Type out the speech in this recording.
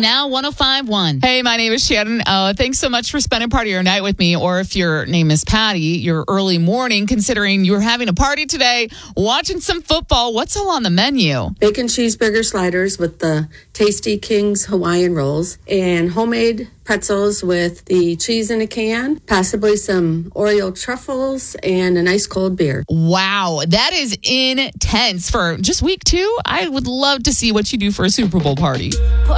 Now 105.1. Hey, my name is Shannon. Thanks so much for spending part of your night with me. Or if your name is Patty, your early morning, considering you're having a party today, watching some football. What's all on the menu? Bacon cheeseburger sliders with the Tasty King's Hawaiian rolls and homemade pretzels with the cheese in a can, possibly some Oreo truffles, and a nice cold beer. Wow, that is intense for just week 2. I would love to see what you do for a Super Bowl party.